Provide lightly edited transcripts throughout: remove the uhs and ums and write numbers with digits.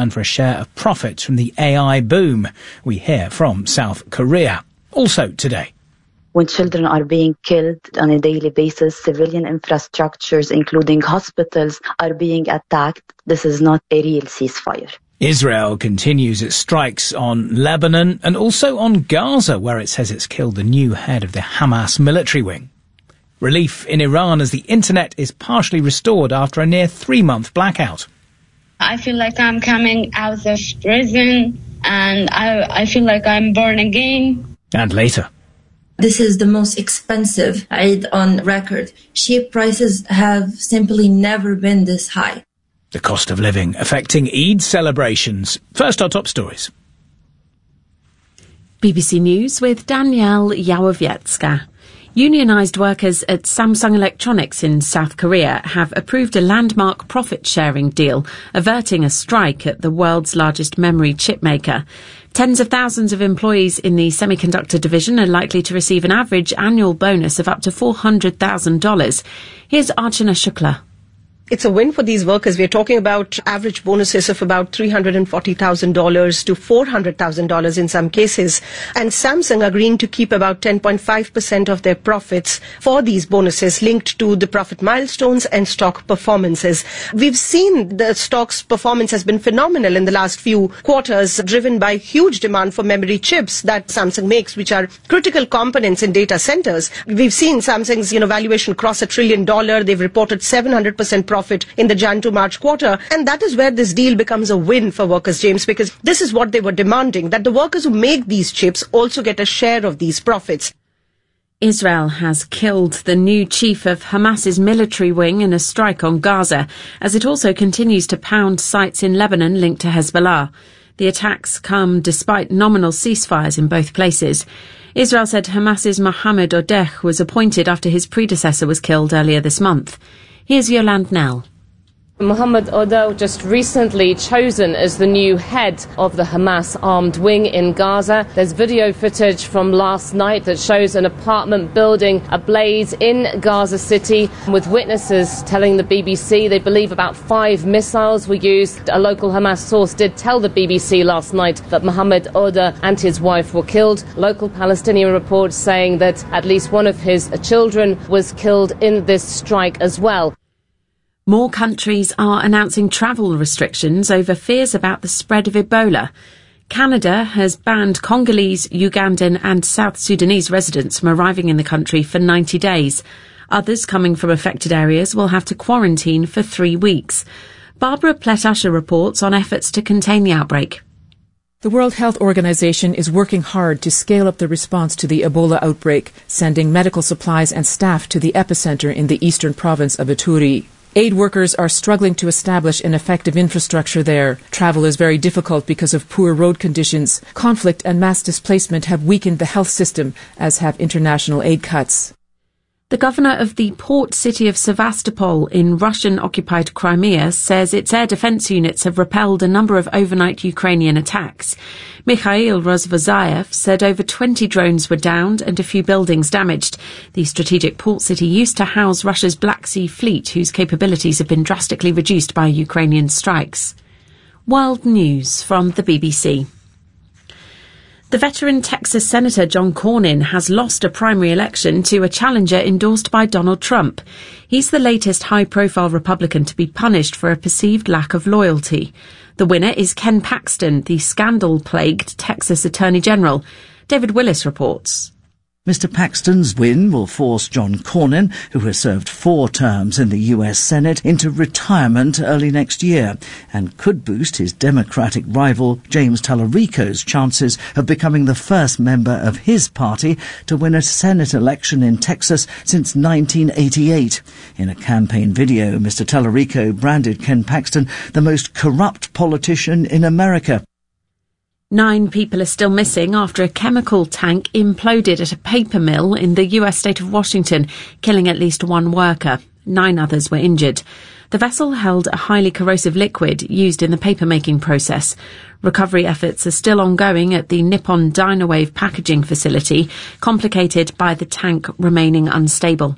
and for a share of profits from the AI boom. We hear from South Korea. Also today. When children are being killed on a daily basis, civilian infrastructures, including hospitals, are being attacked. This is not a real ceasefire. Israel continues its strikes on Lebanon and also on Gaza, where it says it's killed the new head of the Hamas military wing. Relief in Iran as the internet is partially restored after a near 3-month blackout. I feel like I'm coming out of prison and I feel like I'm born again. And later. This is the most expensive Eid on record. Sheep prices have simply never been this high. The cost of living affecting Eid celebrations. First, our top stories. BBC News with Danielle Yawowiecka. Unionised workers at Samsung Electronics in South Korea have approved a landmark profit-sharing deal, averting a strike at the world's largest memory chip maker. Tens of thousands of employees in the semiconductor division are likely to receive an average annual bonus of up to $400,000. Here's Archana Shukla. It's a win for these workers. We're talking about average bonuses of about $340,000 to $400,000 in some cases. And Samsung agreeing to keep about 10.5% of their profits for these bonuses linked to the profit milestones and stock performances. We've seen the stock's performance has been phenomenal in the last few quarters, driven by huge demand for memory chips that Samsung makes, which are critical components in data centers. We've seen Samsung's valuation cross $1 trillion. They've reported 700% profit in the Jan to March quarter. And that is where this deal becomes a win for workers, James, because this is what they were demanding, that the workers who make these chips also get a share of these profits. Israel has killed the new chief of Hamas's military wing in a strike on Gaza, as it also continues to pound sites in Lebanon linked to Hezbollah. The attacks come despite nominal ceasefires in both places. Israel said Hamas's Mohammed Odeh was appointed after his predecessor was killed earlier this month. Here's Yolande Nell. Mohammed Odeh just recently chosen as the new head of the Hamas armed wing in Gaza. There's video footage from last night that shows an apartment building ablaze in Gaza City, with witnesses telling the BBC they believe about 5 missiles were used. A local Hamas source did tell the BBC last night that Mohammed Odeh and his wife were killed. Local Palestinian reports saying that at least one of his children was killed in this strike as well. More countries are announcing travel restrictions over fears about the spread of Ebola. Canada has banned Congolese, Ugandan and South Sudanese residents from arriving in the country for 90 days. Others coming from affected areas will have to quarantine for 3 weeks. Barbara Pletasher reports on efforts to contain the outbreak. The World Health Organization is working hard to scale up the response to the Ebola outbreak, sending medical supplies and staff to the epicenter in the eastern province of Ituri. Aid workers are struggling to establish an effective infrastructure there. Travel is very difficult because of poor road conditions. Conflict and mass displacement have weakened the health system, as have international aid cuts. The governor of the port city of Sevastopol in Russian-occupied Crimea says its air defence units have repelled a number of overnight Ukrainian attacks. Mikhail Rozvazayev said over 20 drones were downed and a few buildings damaged. The strategic port city used to house Russia's Black Sea Fleet, whose capabilities have been drastically reduced by Ukrainian strikes. World News from the BBC. The veteran Texas Senator John Cornyn has lost a primary election to a challenger endorsed by Donald Trump. He's the latest high-profile Republican to be punished for a perceived lack of loyalty. The winner is Ken Paxton, the scandal-plagued Texas Attorney General. David Willis reports. Mr. Paxton's win will force John Cornyn, who has served 4 terms in the US Senate, into retirement early next year, and could boost his Democratic rival James Tallarico's chances of becoming the first member of his party to win a Senate election in Texas since 1988. In a campaign video, Mr. Tallarico branded Ken Paxton the most corrupt politician in America. 9 people are still missing after a chemical tank imploded at a paper mill in the US state of Washington, killing at least 1 worker. 9 others were injured. The vessel held a highly corrosive liquid used in the paper-making process. Recovery efforts are still ongoing at the Nippon Dynawave packaging facility, complicated by the tank remaining unstable.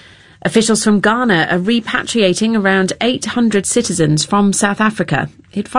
Officials from Ghana are repatriating around 800 citizens from South Africa. It